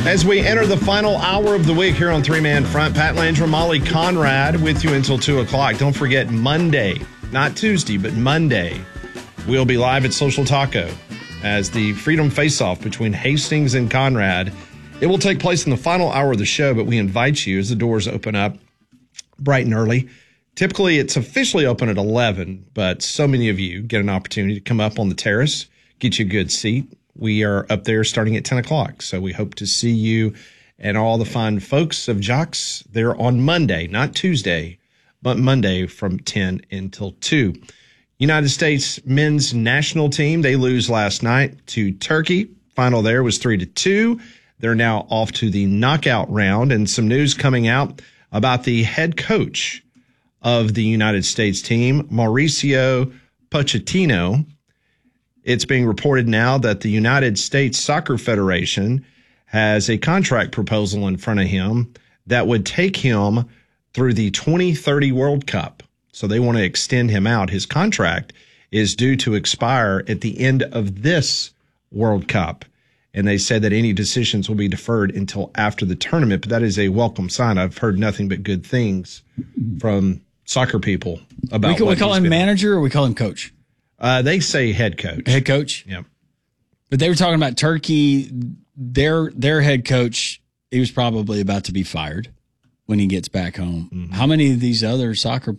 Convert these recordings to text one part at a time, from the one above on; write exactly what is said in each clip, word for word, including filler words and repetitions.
As we enter the final hour of the week here on Three Man Front, Pat Landry, Molly Conrad with you until two o'clock. Don't forget Monday, not Tuesday, but Monday, we'll be live at Social Taco as the Freedom Face-Off between Hastings and Conrad. It will take place in the final hour of the show, but we invite you as the doors open up bright and early. Typically, it's officially open at eleven, but so many of you get an opportunity to come up on the terrace, get you a good seat. We are up there starting at ten o'clock, so we hope to see you and all the fine folks of Jocks there on Monday, not Tuesday, but Monday from ten until two. United States men's national team, they lose last night to Turkey. Final there was three to two. They're now off to the knockout round, and some news coming out about the head coach of the United States team, Mauricio Pochettino. It's being reported now that the United States Soccer Federation has a contract proposal in front of him that would take him through the twenty thirty World Cup. So they want to extend him out. His contract is due to expire at the end of this World Cup. And they said that any decisions will be deferred until after the tournament. But that is a welcome sign. I've heard nothing but good things from soccer people about we, call, what we call him manager or we call him coach? Uh, they say head coach. Head coach? Yeah. But they were talking about Turkey. Their their head coach, he was probably about to be fired when he gets back home. Mm-hmm. How many of these other soccer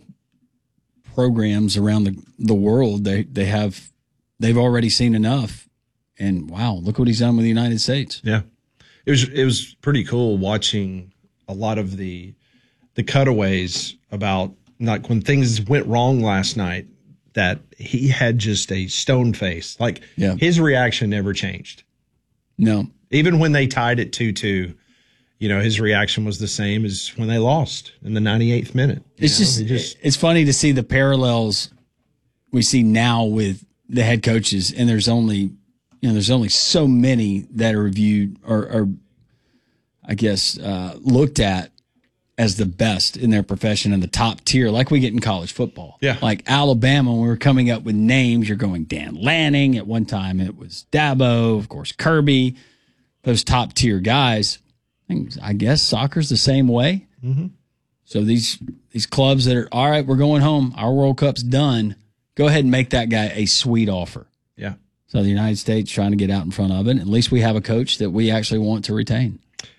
programs around the, the world, they, they have, they've already seen enough. And wow, look what he's done with the United States. Yeah. It was it was pretty cool watching a lot of the the cutaways about like when things went wrong last night, that he had just a stone face. Like yeah. his reaction never changed. No. Even when they tied it two two, you know, his reaction was the same as when they lost in the ninety-eighth minute. It's know, just, just it's funny to see the parallels we see now with the head coaches, and there's only You know, there's only so many that are reviewed or, or I guess, uh, looked at as the best in their profession and the top tier, like we get in college football. Yeah. Like Alabama, when we were coming up with names, you're going Dan Lanning. At one time, it was Dabo, of course, Kirby, those top tier guys. I guess soccer's the same way. Mm-hmm. So these these clubs that are, all right, we're going home. Our World Cup's done. Go ahead and make that guy a sweet offer. Yeah. So the United States trying to get out in front of it. At least we have a coach that we actually want to retain.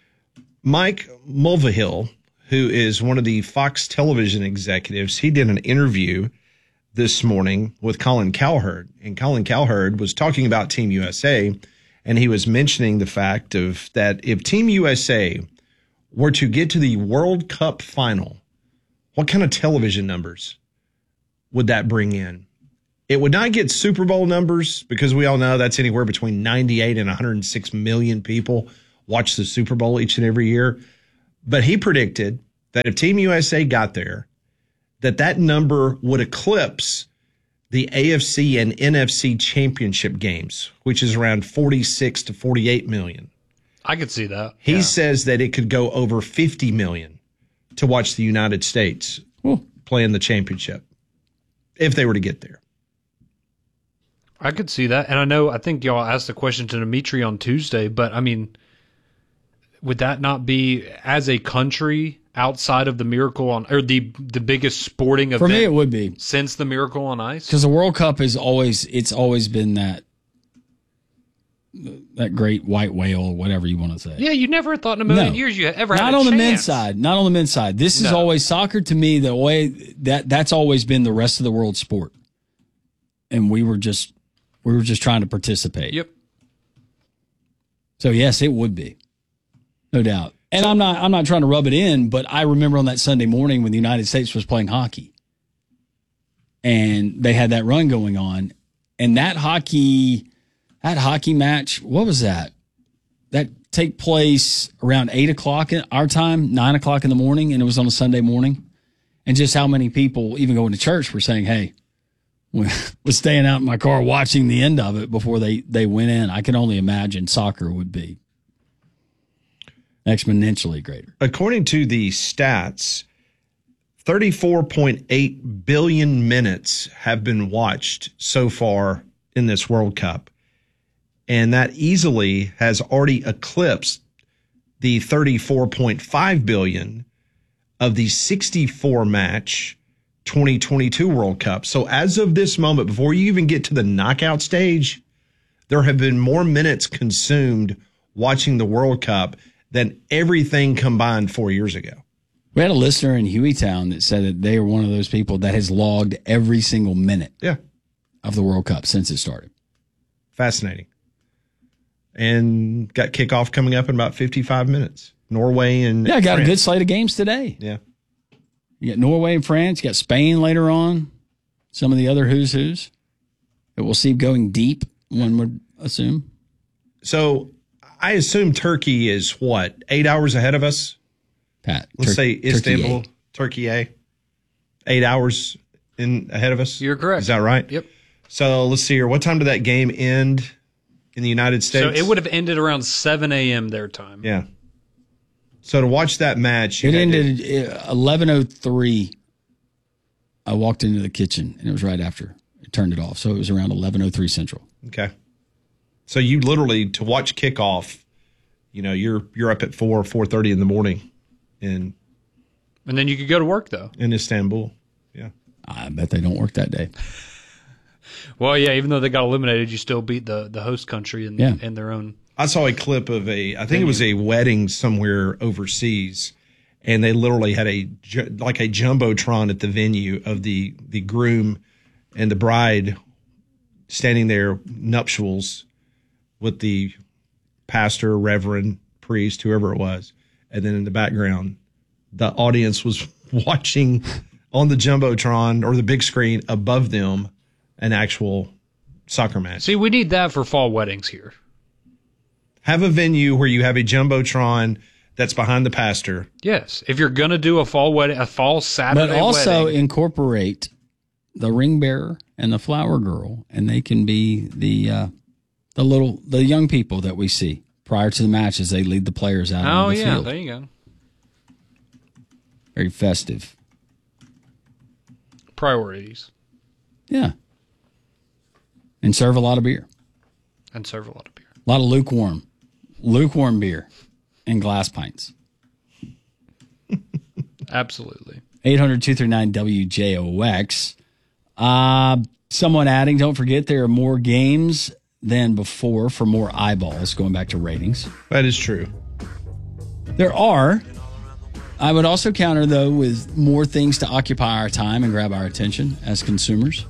Mike Mulvihill, who is one of the Fox television executives, he did an interview this morning with Colin Cowherd. And Colin Cowherd was talking about Team U S A, and he was mentioning the fact of that if Team U S A were to get to the World Cup final, what kind of television numbers would that bring in? It would not get Super Bowl numbers because we all know that's anywhere between ninety-eight and one hundred six million people watch the Super Bowl each and every year. But he predicted that if Team U S A got there, that that number would eclipse the A F C and N F C championship games, which is around forty-six to forty-eight million. I could see that. He yeah. says that it could go over fifty million to watch the United States Ooh. play in the championship if they were to get there. I could see that. And I know, I think y'all asked the question to Dimitri on Tuesday, but I mean, would that not be, as a country outside of the Miracle on, or the the biggest sporting event? For me, it would be. Since the Miracle on Ice? Because the World Cup is always, it's always been that, that great white whale, whatever you want to say. Yeah, you never thought in a million No. years you ever Not had a on chance. the men's side. Not on the men's side. This is No. always soccer to me, the way that that's always been the rest of the world sport. And we were just, we were just trying to participate. Yep. So yes, it would be. No doubt. And I'm not I'm not trying to rub it in, but I remember on that Sunday morning when the United States was playing hockey. And they had that run going on. And that hockey that hockey match, what was that? That take place around eight o'clock at our time, nine o'clock in the morning, and it was on a Sunday morning. And just how many people, even going to church, were saying, hey, was staying out in my car watching the end of it before they, they went in. I can only imagine soccer would be exponentially greater. According to the stats, thirty-four point eight billion minutes have been watched so far in this World Cup. And that easily has already eclipsed the thirty-four point five billion dollars of the sixty-four match twenty twenty-two World Cup. So as of this moment, before you even get to the knockout stage, there have been more minutes consumed watching the World Cup than everything combined four years ago. We had a listener in Hueytown that said that they are one of those people that has logged every single minute Yeah. of the World Cup since it started. Fascinating. And got kickoff coming up in about fifty-five minutes. Norway and Yeah, got France. a good slate of games today. Yeah. You got Norway and France. You got Spain later on. Some of the other who's who's. That we'll see going deep, one would assume. So I assume Turkey is what, eight hours ahead of us? Pat. Let's Tur- say Istanbul, Turkey. Turkey A. Eight hours in ahead of us? You're correct. Is that right? Yep. So let's see here. What time did that game end in the United States? So it would have ended around seven a.m. their time. Yeah. So to watch that match, you It had to- ended at eleven oh three. I walked into the kitchen, and it was right after it turned it off. So it was around eleven oh three Central. Okay. So you literally, to watch kickoff, you know, you're you're up at four, four thirty in the morning in And then you could go to work, though. in Istanbul. Yeah. I bet they don't work that day. Well, yeah, even though they got eliminated, you still beat the, the host country in, Yeah. in their own. I saw a clip of a, I think it was a wedding somewhere overseas, and they literally had a ju- like a jumbotron at the venue of the the groom and the bride standing there nuptials with the pastor, reverend, priest, whoever it was, and then in the background, the audience was watching on the jumbotron or the big screen above them an actual soccer match. See, we need that for fall weddings here. Have a venue where you have a jumbotron that's behind the pastor. Yes, if you're gonna do a fall wedding, a fall Saturday But also wedding, incorporate the ring bearer and the flower girl, and they can be the uh, the little the young people that we see prior to the match as they lead the players out oh on the yeah, field. there you go. Very festive. Priorities Yeah. And serve a lot of beer. and serve a lot of beer. A lot of lukewarm, lukewarm beer in glass pints. Absolutely. eight hundred, two three nine, W J O X. Uh, someone adding, don't forget there are more games than before for more eyeballs, going back to ratings. That is true. There are. I would also counter, though, with more things to occupy our time and grab our attention as consumers.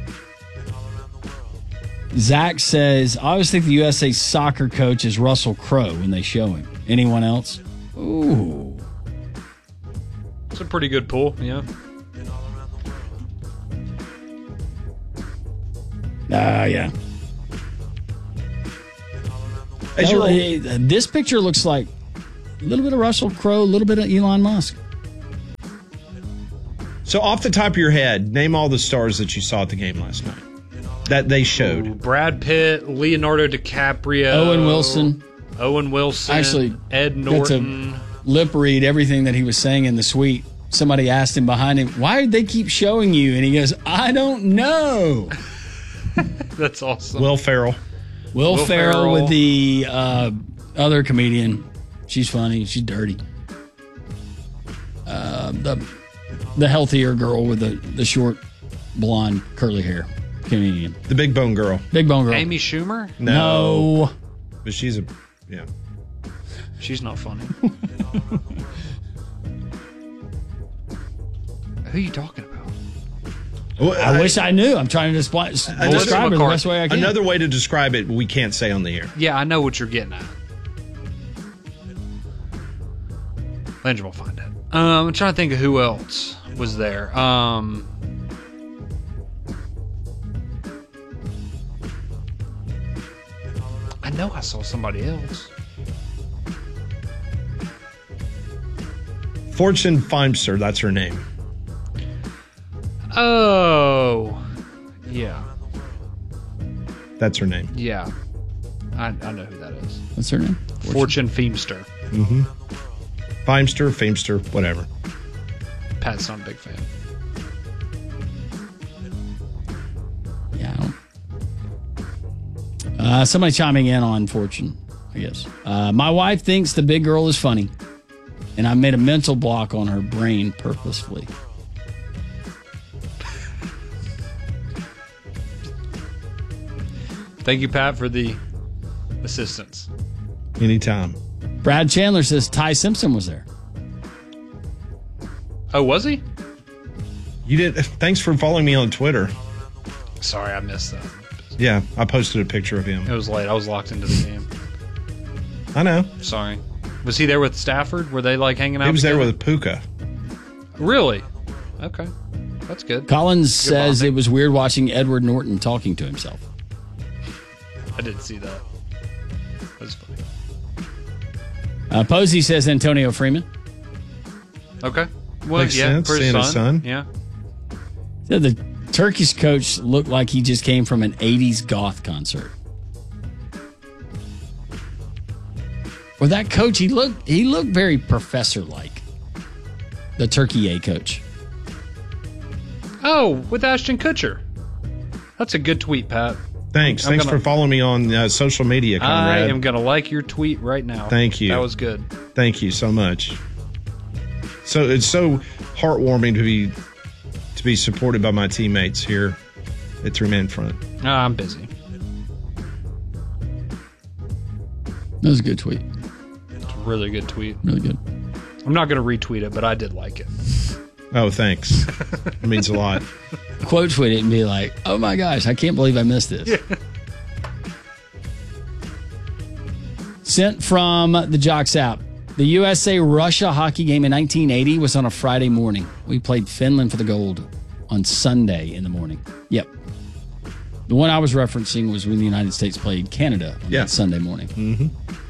Zach says, I always think the U S A soccer coach is Russell Crowe when they show him. Anyone else? Ooh. It's a pretty good pull, yeah. Ah, uh, yeah. As Well, you eh, this picture looks like a little bit of Russell Crowe, a little bit of Elon Musk. So off the top of your head, name all the stars that you saw at the game last night that they showed. Ooh, Brad Pitt, Leonardo DiCaprio, Owen Wilson. Owen Wilson, Actually, Ed got to Norton. lip read everything that he was saying in the suite. Somebody asked him behind him, why did they keep showing you? And he goes, I don't know. That's awesome. Will Ferrell. Will, Will Ferrell, Ferrell. with the uh, other comedian. She's funny. She's dirty. Uh, the the healthier girl with the, the short, blonde, curly hair comedian. The big bone girl. Big bone girl. Amy Schumer? No. But she's a, yeah. She's not funny. Who are you talking about? Well, I, wish I knew. I'm trying to display, describe her the best way I can. Another way to describe it, we can't say on the air. Yeah, I know what you're getting at. Landry will find it. Um, I'm trying to think of who else was there. Um, I know I saw somebody else. Fortune Feimster, that's her name. Oh, yeah, That's her name. yeah. I, I know who that is. What's her name? Fortune Feimster. Feimster, Feimster, whatever. Pat's not a big fan. Yeah. I don't. Uh, somebody chiming in on Fortune I guess. Uh, my wife thinks the big girl is funny, and I made a mental block on her brain purposefully. Thank you, Pat, for the assistance. Anytime. Brad Chandler says Ty Simpson was there. Oh, was he? You did. Thanks for following me on Twitter. Sorry, I missed that. Yeah, I posted a picture of him. It was late. I was locked into the game. I know. Sorry. Was he there with Stafford? Were they like hanging out? He was together? there with Puka. Really? Okay. That's good. Collins Good says bonding. it was weird watching Edward Norton talking to himself. I didn't see that. That was funny. Uh, Posey says Antonio Freeman. Okay. Well, Makes yeah, sense, for his seeing son. his son. Yeah. Said the Turkish coach looked like he just came from an eighties goth concert. Or that coach, he looked he looked very professor-like. The Turkey A coach. Oh, with Ashton Kutcher. That's a good tweet, Pat. Thanks. I'm Thanks gonna- for following me on uh, social media, Conrad. I am going to like your tweet right now. Thank you. That was good. Thank you so much. So it's so heartwarming to be to be supported by my teammates here at Three Man Front. Ah, I'm busy. That was a good tweet. It's a really good tweet. Really good. I'm not going to retweet it, but I did like it. Oh, thanks. It means a lot. Quote tweet it and be like, oh my gosh, I can't believe I missed this. Yeah. Sent from the Jocks app. The U S A-Russia hockey game in nineteen eighty was on a Friday morning. We played Finland for the gold on Sunday in the morning. Yep. The one I was referencing was when the United States played Canada on Yeah. that Sunday morning. Mm-hmm.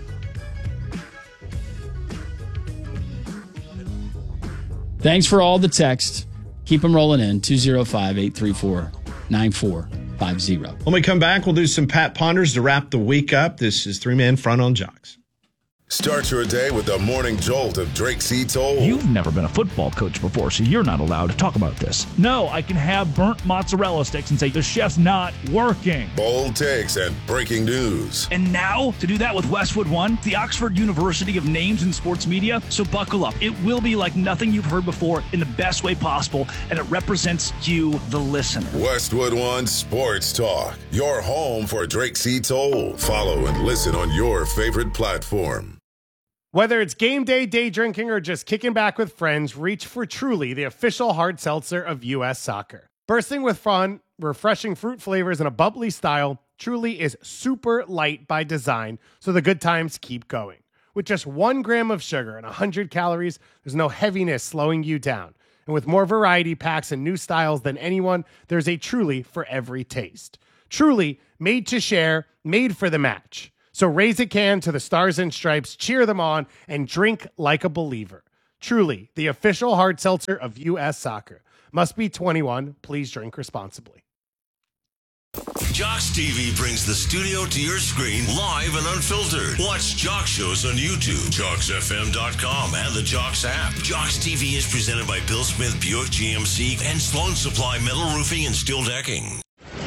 Thanks for all the text. Keep them rolling in. two oh five, eight three four, nine four five zero. When we come back, we'll do some Pat Ponders to wrap the week up. This is Three Man Front on Jocks. Start your day with the morning jolt of Drake C. Toll. You've never been a football coach before, so you're not allowed to talk about this. No, I can have burnt mozzarella sticks and say the chef's not working. Bold takes and breaking news. And now, to do that with Westwood One, the Oxford University of Names in Sports Media, so buckle up. It will be like nothing you've heard before in the best way possible, and it represents you, the listener. Westwood One Sports Talk, your home for Drake C. Toll. Follow and listen on your favorite platform. Whether it's game day, day drinking, or just kicking back with friends, reach for Truly, the official hard seltzer of U S Soccer. Bursting with fun, refreshing fruit flavors, and a bubbly style, Truly is super light by design, so the good times keep going. With just one gram of sugar and one hundred calories, there's no heaviness slowing you down. And with more variety packs and new styles than anyone, there's a Truly for every taste. Truly, made to share, made for the match. So raise a can to the Stars and Stripes, cheer them on, and drink like a believer. Truly, the official hard seltzer of U S Soccer. Must be twenty-one. Please drink responsibly. Jocks T V brings the studio to your screen live and unfiltered. Watch Jocks shows on YouTube, jocks f m dot com, and the Jocks app. Jocks T V is presented by Bill Smith Buick G M C and Sloan Supply Metal Roofing and Steel Decking.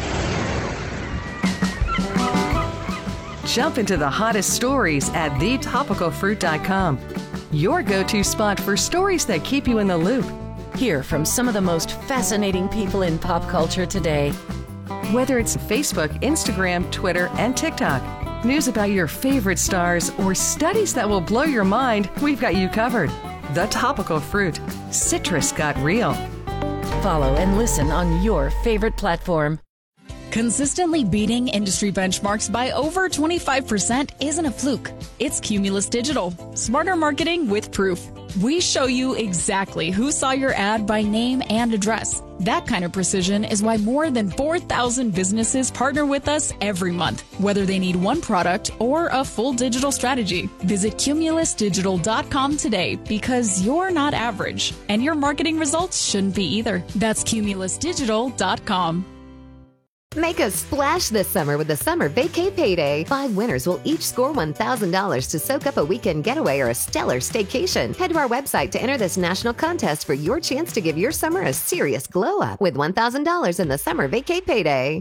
Jump into the hottest stories at the topical fruit dot com. Your go-to spot for stories that keep you in the loop. Hear from some of the most fascinating people in pop culture today. Whether it's Facebook, Instagram, Twitter, and TikTok, news about your favorite stars, or studies that will blow your mind, we've got you covered. The Topical Fruit. Citrus got real. Follow and listen on your favorite platform. Consistently beating industry benchmarks by over twenty-five percent isn't a fluke. It's Cumulus Digital. Smarter marketing with proof. We show you exactly who saw your ad by name and address. That kind of precision is why more than four thousand businesses partner with us every month, whether they need one product or a full digital strategy. Visit cumulus digital dot com today because you're not average, and your marketing results shouldn't be either. That's cumulus digital dot com. Make a splash this summer with the Summer Vacay Payday. Five winners will each score one thousand dollars to soak up a weekend getaway or a stellar staycation. Head to our website to enter this national contest for your chance to give your summer a serious glow up with one thousand dollars in the Summer Vacay Payday.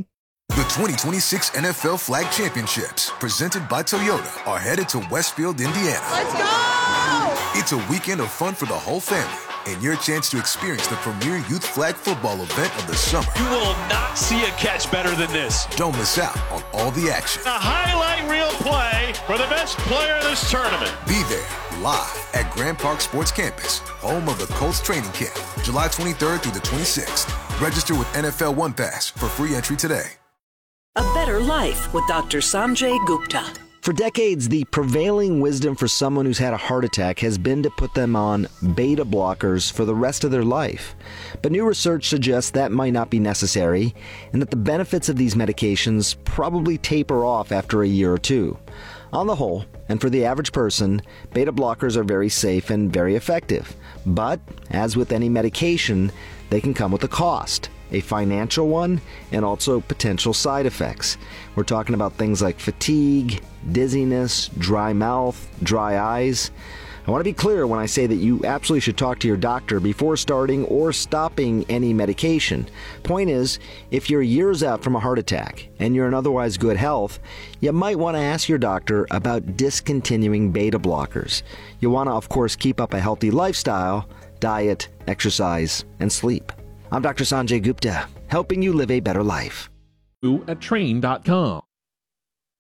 The twenty twenty-six N F L Flag Championships, presented by Toyota, are headed to Westfield, Indiana. Let's go! It's a weekend of fun for the whole family and your chance to experience the premier youth flag football event of the summer. You will not see a catch better than this. Don't miss out on all the action. A highlight reel play for the best player of this tournament. Be there live at Grand Park Sports Campus, home of the Colts training camp, July twenty-third through the twenty-sixth. Register with N F L One Pass for free entry today. A better life with Doctor Sanjay Gupta. For decades, the prevailing wisdom for someone who's had a heart attack has been to put them on beta blockers for the rest of their life. But new research suggests that might not be necessary, and that the benefits of these medications probably taper off after a year or two. On the whole, and for the average person, beta blockers are very safe and very effective. But, as with any medication, they can come with a cost. A financial one, and also potential side effects. We're talking about things like fatigue, dizziness, dry mouth, dry eyes. I want to be clear when I say that you absolutely should talk to your doctor before starting or stopping any medication. Point is, if you're years out from a heart attack and you're in otherwise good health, you might want to ask your doctor about discontinuing beta blockers. You want to, of course, keep up a healthy lifestyle, diet, exercise, and sleep. I'm Doctor Sanjay Gupta, helping you live a better life. At train dot com.